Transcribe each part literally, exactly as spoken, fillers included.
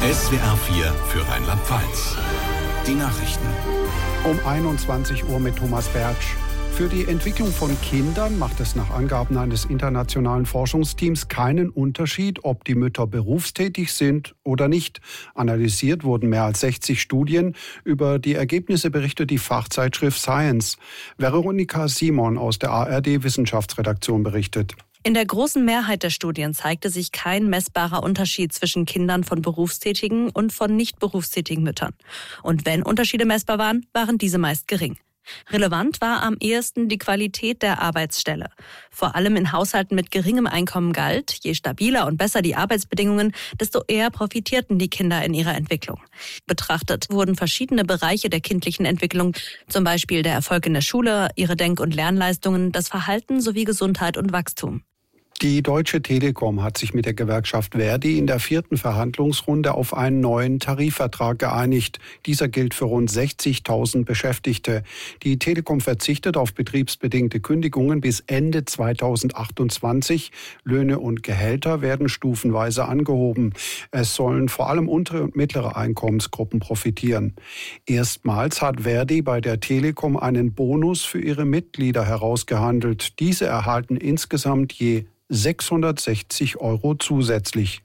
S W R vier für Rheinland-Pfalz. Die Nachrichten. Um einundzwanzig Uhr mit Thomas Bertsch. Für die Entwicklung von Kindern macht es nach Angaben eines internationalen Forschungsteams keinen Unterschied, ob die Mütter berufstätig sind oder nicht. Analysiert wurden mehr als sechzig Studien. Über die Ergebnisse berichtet die Fachzeitschrift Science. Veronika Simon aus der A R D-Wissenschaftsredaktion berichtet. In der großen Mehrheit der Studien zeigte sich kein messbarer Unterschied zwischen Kindern von berufstätigen und von nicht berufstätigen Müttern. Und wenn Unterschiede messbar waren, waren diese meist gering. Relevant war am ehesten die Qualität der Arbeitsstelle. Vor allem in Haushalten mit geringem Einkommen galt, je stabiler und besser die Arbeitsbedingungen, desto eher profitierten die Kinder in ihrer Entwicklung. Betrachtet wurden verschiedene Bereiche der kindlichen Entwicklung, zum Beispiel der Erfolg in der Schule, ihre Denk- und Lernleistungen, das Verhalten sowie Gesundheit und Wachstum. Die Deutsche Telekom hat sich mit der Gewerkschaft ver.di in der vierten Verhandlungsrunde auf einen neuen Tarifvertrag geeinigt. Dieser gilt für rund sechzigtausend Beschäftigte. Die Telekom verzichtet auf betriebsbedingte Kündigungen bis Ende zweitausendachtundzwanzig. Löhne und Gehälter werden stufenweise angehoben. Es sollen vor allem untere und mittlere Einkommensgruppen profitieren. Erstmals hat ver.di bei der Telekom einen Bonus für ihre Mitglieder herausgehandelt. Diese erhalten insgesamt je sechshundertsechzig Euro zusätzlich.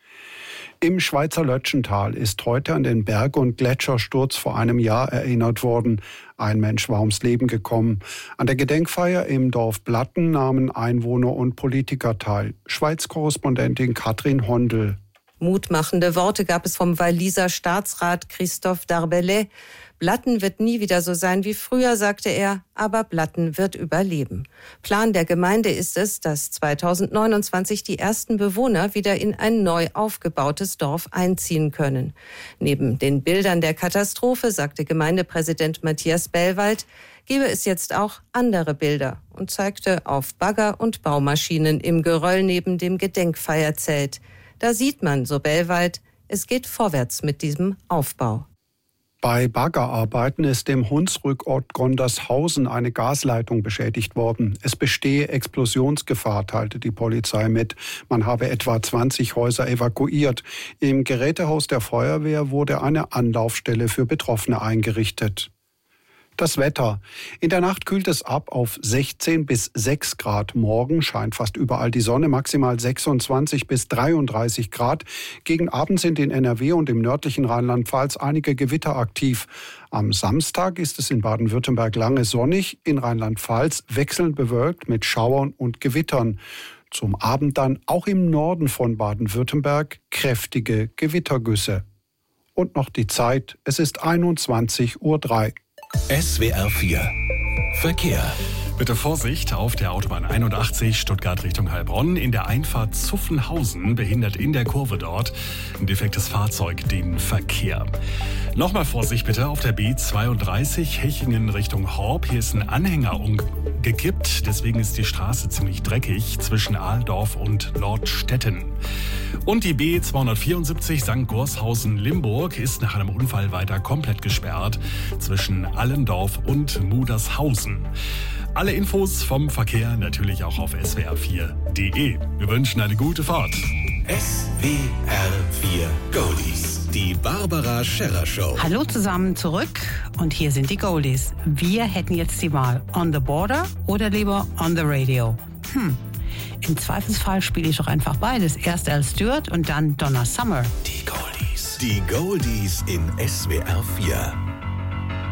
Im Schweizer Lötschental ist heute an den Berg- und Gletschersturz vor einem Jahr erinnert worden. Ein Mensch war ums Leben gekommen. An der Gedenkfeier im Dorf Blatten nahmen Einwohner und Politiker teil. Schweiz-Korrespondentin Katrin Hondel. Mutmachende Worte gab es vom Walliser Staatsrat Christophe Darbellay. Blatten wird nie wieder so sein wie früher, sagte er, aber Blatten wird überleben. Plan der Gemeinde ist es, dass zweitausendneunundzwanzig die ersten Bewohner wieder in ein neu aufgebautes Dorf einziehen können. Neben den Bildern der Katastrophe, sagte Gemeindepräsident Matthias Bellwald, gebe es jetzt auch andere Bilder und zeigte auf Bagger und Baumaschinen im Geröll neben dem Gedenkfeierzelt. Da sieht man, so Bellwald, es geht vorwärts mit diesem Aufbau. Bei Baggerarbeiten ist im Hunsrückort Gondershausen eine Gasleitung beschädigt worden. Es bestehe Explosionsgefahr, teilte die Polizei mit. Man habe etwa zwanzig Häuser evakuiert. Im Gerätehaus der Feuerwehr wurde eine Anlaufstelle für Betroffene eingerichtet. Das Wetter. In der Nacht kühlt es ab auf sechzehn bis sechs Grad. Morgen scheint fast überall die Sonne, maximal sechsundzwanzig bis dreiunddreißig Grad. Gegen Abend sind in N R W und im nördlichen Rheinland-Pfalz einige Gewitter aktiv. Am Samstag ist es in Baden-Württemberg lange sonnig, in Rheinland-Pfalz wechselnd bewölkt mit Schauern und Gewittern. Zum Abend dann auch im Norden von Baden-Württemberg kräftige Gewittergüsse. Und noch die Zeit, es ist einundzwanzig Uhr drei. S W R vier Verkehr. Bitte Vorsicht auf der Autobahn einundachtzig Stuttgart Richtung Heilbronn. In der Einfahrt Zuffenhausen behindert in der Kurve dort ein defektes Fahrzeug den Verkehr. Nochmal Vorsicht bitte auf der B zweiunddreißig Hechingen Richtung Horb. Hier ist ein Anhänger umgekippt. Deswegen ist die Straße ziemlich dreckig zwischen Ahldorf und Lordstetten. Und die B zweihundertvierundsiebzig Sankt Gorshausen-Limburg ist nach einem Unfall weiter komplett gesperrt zwischen Allendorf und Mudershausen. Alle Infos vom Verkehr natürlich auch auf S W R vier Punkt de. Wir wünschen eine gute Fahrt. S W R vier Goldies. Die Barbara Scherrer Show. Hallo zusammen zurück und hier sind die Goldies. Wir hätten jetzt die Wahl on the border oder lieber on the radio. Hm, im Zweifelsfall spiele ich doch einfach beides. Erst Al Stewart und dann Donna Summer. Die Goldies. Die Goldies in S W R vier.